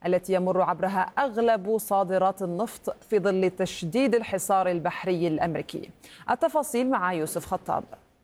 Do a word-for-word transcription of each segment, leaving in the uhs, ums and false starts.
التي يمر عبرها أغلب صادرات النفط في ظل تشديد الحصار البحري الأمريكي. التفاصيل مع يوسف خطاب.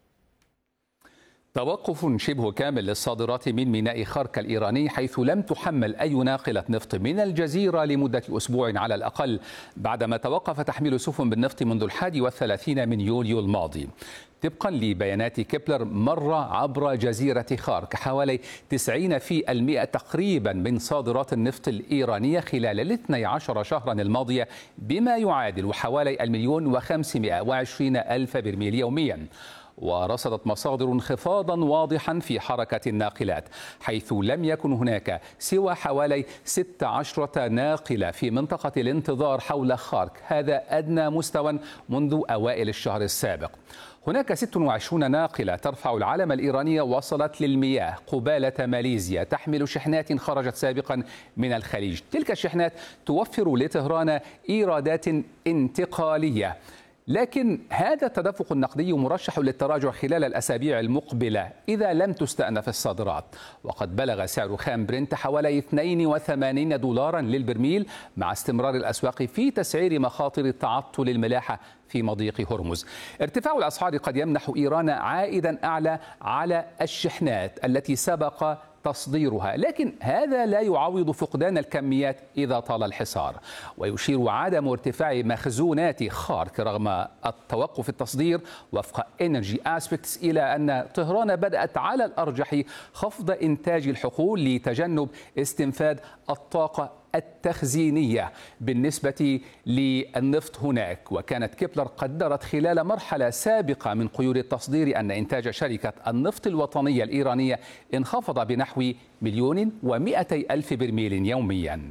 توقف شبه كامل للصادرات من ميناء خارك الإيراني، حيث لم تحمل أي ناقلة نفط من الجزيرة لمدة أسبوع على الأقل، بعدما توقف تحميل سفن بالنفط منذ الحادي والثلاثين من يوليو الماضي. طبقا لبيانات كيبلر، مر عبر جزيرة خارك حوالي تسعين في المئة تقريبا من صادرات النفط الإيرانية خلال الاثني عشر شهرا الماضية، بما يعادل حوالي المليون وخمسمائة وعشرين ألف برميل يوميا. ورصدت مصادر انخفاضا واضحا في حركة الناقلات، حيث لم يكن هناك سوى حوالي ستة عشر ناقلة في منطقة الانتظار حول خارك، هذا أدنى مستوى منذ أوائل الشهر السابق. هناك ستة وعشرين ناقلة ترفع العلم الإيراني وصلت للمياه قبالة ماليزيا، تحمل شحنات خرجت سابقا من الخليج. تلك الشحنات توفر لطهران إيرادات انتقالية، لكن هذا التدفق النقدي مرشح للتراجع خلال الأسابيع المقبلة إذا لم تستأنف الصادرات. وقد بلغ سعر خام برنت حوالي اثنين وثمانين دولارا للبرميل، مع استمرار الأسواق في تسعير مخاطر تعطل الملاحة في مضيق هرمز. ارتفاع الأسعار قد يمنح إيران عائدا أعلى على الشحنات التي سبق تصديرها، لكن هذا لا يعوض فقدان الكميات إذا طال الحصار. ويشير عدم ارتفاع مخزونات خارك رغم التوقف التصدير وفق انرجي اسبكتس إلى أن طهران بدأت على الأرجح خفض إنتاج الحقول لتجنب استنفاد الطاقة التخزينية بالنسبة للنفط هناك. وكانت كيبلر قدرت خلال مرحلة سابقة من قيود التصدير أن إنتاج شركة النفط الوطنية الإيرانية انخفض بنحو مليون ومئتي ألف برميل يوميا.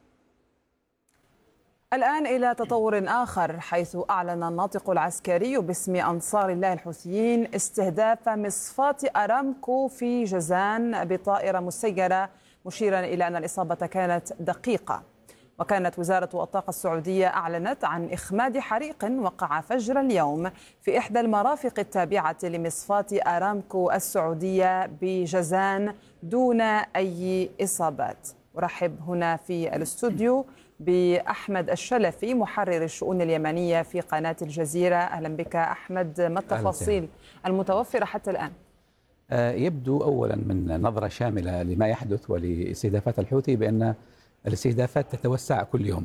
الآن إلى تطور آخر، حيث أعلن الناطق العسكري باسم أنصار الله الحوثيين استهداف مصفاة أرامكو في جازان بطائرة مسيرة، مشيرا إلى أن الإصابة كانت دقيقة. وكانت وزارة الطاقة السعودية أعلنت عن إخماد حريق وقع فجر اليوم في إحدى المرافق التابعة لمصفاة أرامكو السعودية بجازان دون أي إصابات. أرحب هنا في الاستوديو بأحمد الشلفي، محرر الشؤون اليمنية في قناة الجزيرة. أهلا بك أحمد، ما التفاصيل المتوفرة حتى الآن؟ يبدو أولا من نظرة شاملة لما يحدث ولاستهدافات الحوثي بأن الاستهدافات تتوسع كل يوم،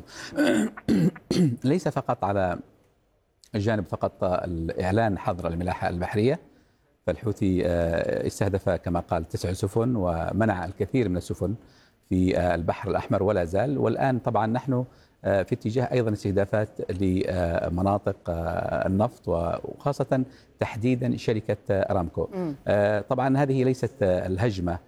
ليس فقط على الجانب فقط الإعلان حظر الملاحة البحرية، فالحوثي استهدف كما قال تسع سفن ومنع الكثير من السفن في البحر الأحمر ولا زال. والآن طبعا نحن في اتجاه أيضا استهدافات لمناطق النفط وخاصة تحديدا شركة أرامكو. طبعا هذه ليست الهجمة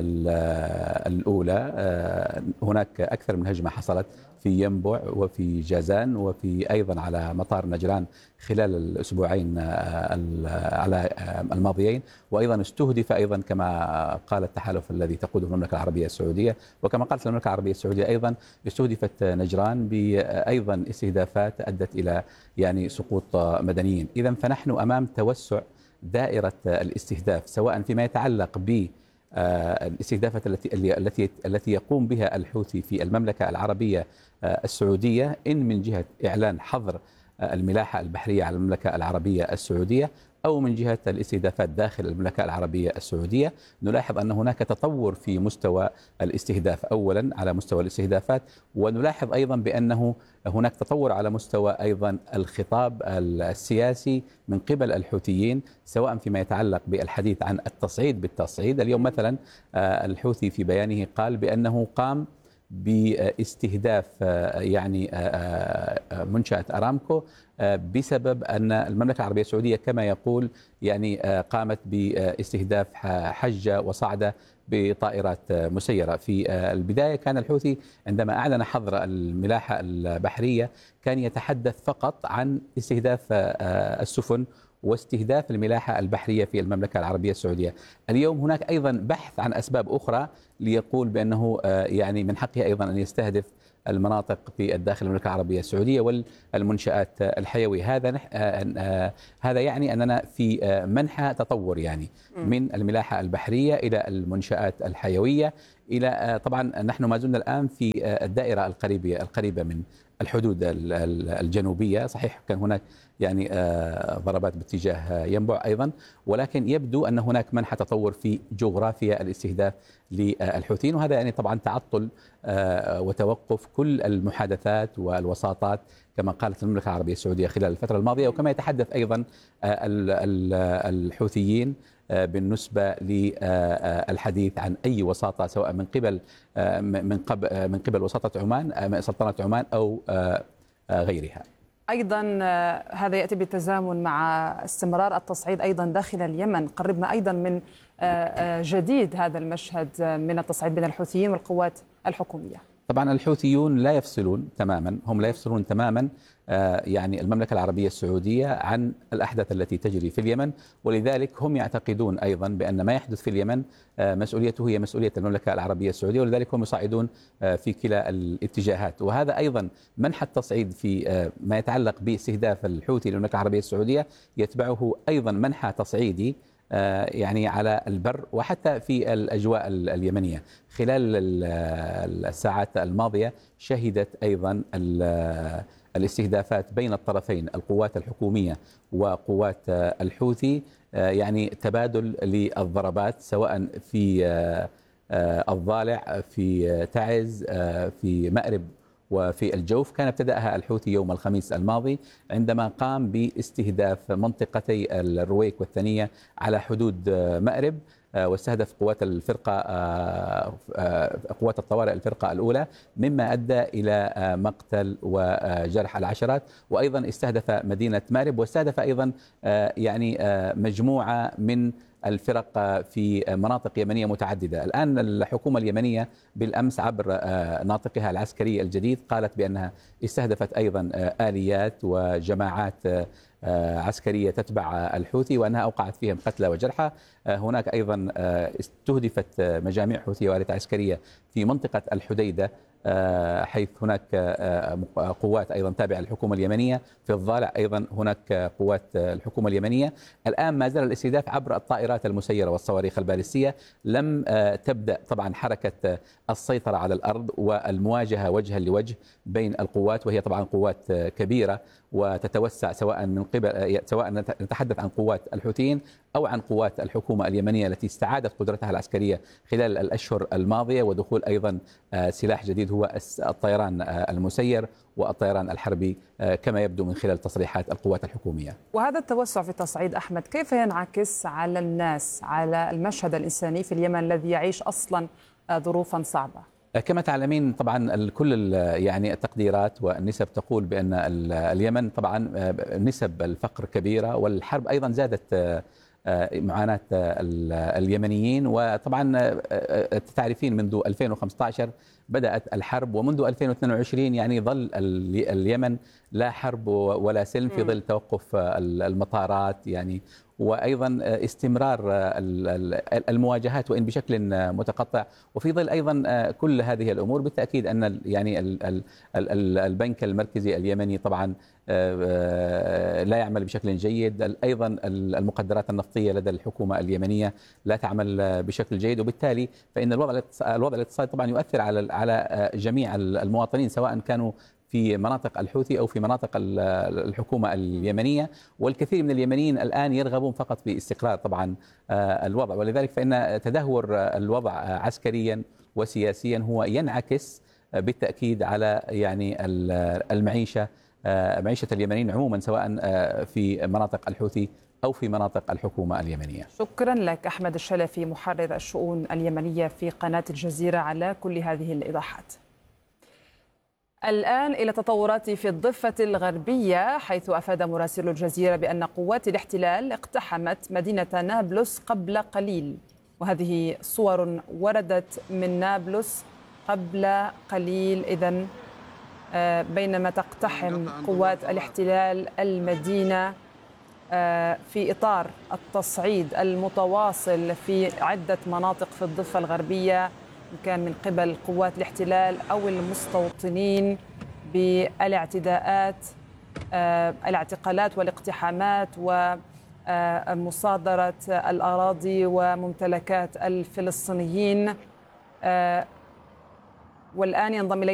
الأولى، هناك أكثر من هجمة حصلت في ينبع وفي جازان وفي أيضا على مطار نجران خلال الأسبوعين على الماضيين، وأيضا استهدف أيضا كما قال التحالف الذي تقوده المملكة العربية السعودية، وكما قالت المملكة العربية السعودية أيضا استهدفت نجران بأيضا استهدافات أدت إلى يعني سقوط مدنيين. إذا فنحن أمام توسع دائرة الاستهداف، سواء فيما يتعلق ب الاستهدافات التي التي التي يقوم بها الحوثي في المملكة العربية السعودية، إن من جهة إعلان حظر الملاحة البحرية على المملكة العربية السعودية أو من جهة الاستهدافات داخل المملكة العربية السعودية. نلاحظ أن هناك تطور في مستوى الاستهداف أولا على مستوى الاستهدافات، ونلاحظ أيضا بأنه هناك تطور على مستوى أيضا الخطاب السياسي من قبل الحوثيين، سواء فيما يتعلق بالحديث عن التصعيد بالتصعيد. اليوم مثلا الحوثي في بيانه قال بأنه قام باستهداف يعني منشأة أرامكو بسبب أن المملكة العربية السعودية كما يقول يعني قامت باستهداف حجة وصعدة بطائرات مسيرة. في البداية كان الحوثي عندما أعلن حظر الملاحة البحرية كان يتحدث فقط عن استهداف السفن واستهداف الملاحة البحرية في المملكة العربية السعودية. اليوم هناك أيضا بحث عن أسباب أخرى ليقول بأنه يعني من حقه أيضا أن يستهدف المناطق في الداخل المملكة العربية السعودية والمنشآت الحيوية. هذا هذا يعني أننا في منحى تطور يعني من الملاحة البحرية إلى المنشآت الحيوية إلى طبعا نحن ما زلنا الآن في الدائرة القريبة القريبة من الحدود الجنوبية. صحيح كان هناك يعني ضربات باتجاه ينبع أيضا، ولكن يبدو أن هناك منحى تطور في جغرافيا الاستهداف للحوثيين، وهذا يعني طبعا تعطل وتوقف كل المحادثات والوساطات كما قالت المملكة العربية السعودية خلال الفترة الماضية، وكما يتحدث أيضا الحوثيين بالنسبة للحديث عن أي وساطة سواء من قبل من قبل من قبل وساطة عمان سلطنة عمان أو غيرها. أيضا هذا يأتي بالتزامن مع استمرار التصعيد أيضا داخل اليمن. قربنا أيضا من جديد هذا المشهد من التصعيد بين الحوثيين والقوات الحكومية. طبعا الحوثيون لا يفصلون تماما، هم لا يفصلون تماما يعني المملكة العربية السعودية عن الأحداث التي تجري في اليمن، ولذلك هم يعتقدون أيضا بأن ما يحدث في اليمن مسؤوليته هي مسؤولية المملكة العربية السعودية، ولذلك هم يصعدون في كلا الاتجاهات. وهذا أيضا منحى التصعيد في ما يتعلق باستهداف الحوثي للمملكة العربية السعودية يتبعه أيضا منحى تصعيدي يعني على البر وحتى في الأجواء اليمنية. خلال الساعات الماضية شهدت أيضا الاستهدافات بين الطرفين القوات الحكومية وقوات الحوثي يعني تبادل للضربات سواء في الضالع في تعز في مأرب وفي الجوف. كان ابتدأها الحوثي يوم الخميس الماضي عندما قام باستهداف منطقتي الرويك والثنية على حدود مأرب، واستهدف قوات الفرقة قوات الطوارئ الفرقة الأولى، مما أدى إلى مقتل وجرح العشرات. وأيضا استهدف مدينة مأرب، واستهدف أيضا يعني مجموعة من الفرق في مناطق يمنية متعددة. الآن الحكومة اليمنية بالأمس عبر ناطقها العسكري الجديد قالت بأنها استهدفت أيضا آليات وجماعات عسكرية تتبع الحوثي وأنها أوقعت فيهم قتلى وجرحى. هناك أيضا استهدفت مجاميع حوثية وآليات عسكرية في منطقة الحديدة، حيث هناك قوات أيضا تابعة للحكومة اليمنية. في الضالع أيضا هناك قوات الحكومة اليمنية. الآن ما زال الاستهداف عبر الطائرات المسيرة والصواريخ البالستية. لم تبدأ طبعا حركة السيطرة على الأرض والمواجهة وجها لوجه بين القوات، وهي طبعا قوات كبيرة وتتوسع سواء من قبل سواء نتحدث عن قوات الحوثيين أو عن قوات الحكومة اليمنية التي استعادت قدرتها العسكرية خلال الأشهر الماضية، ودخول أيضا سلاح جديد هو الطيران المسير والطيران الحربي كما يبدو من خلال تصريحات القوات الحكومية. وهذا التوسع في التصعيد أحمد كيف ينعكس على الناس، على المشهد الإنساني في اليمن الذي يعيش أصلا ظروفا صعبة؟ كما تعلمين طبعا كل يعني التقديرات والنسب تقول بأن اليمن طبعا نسب الفقر كبيرة، والحرب أيضا زادت معاناة اليمنيين. وطبعا تعرفين منذ ألفين وخمسة عشر بدأت الحرب، ومنذ ألفين واثنين وعشرين يعني ظل اليمن لا حرب ولا سلم في ظل توقف المطارات يعني، وأيضا استمرار المواجهات وإن بشكل متقطع. وفي ظل أيضا كل هذه الأمور بالتأكيد أن يعني البنك المركزي اليمني طبعا لا يعمل بشكل جيد. أيضا المقدرات النفطية لدى الحكومة اليمنية لا تعمل بشكل جيد، وبالتالي فإن الوضع الوضع الاقتصادي طبعا يؤثر على على جميع المواطنين سواء كانوا في مناطق الحوثي أو في مناطق الحكومة اليمنية. والكثير من اليمنيين الآن يرغبون فقط باستقرار طبعا الوضع، ولذلك فإن تدهور الوضع عسكريا وسياسيا هو ينعكس بالتأكيد على يعني المعيشة معيشة اليمنيين عموما سواء في مناطق الحوثي أو في مناطق الحكومة اليمنية. شكرا لك أحمد الشلفي محرر الشؤون اليمنية في قناة الجزيرة على كل هذه الإيضاحات. الآن إلى تطورات في الضفة الغربية، حيث أفاد مراسل الجزيرة بأن قوات الاحتلال اقتحمت مدينة نابلس قبل قليل، وهذه صور وردت من نابلس قبل قليل. إذن بينما تقتحم قوات الاحتلال المدينة في إطار التصعيد المتواصل في عدة مناطق في الضفة الغربية كان من قبل قوات الاحتلال أو المستوطنين بالاعتداءات، الاعتقالات والاقتحامات ومصادرة الأراضي وممتلكات الفلسطينيين. والآن ينضم إلي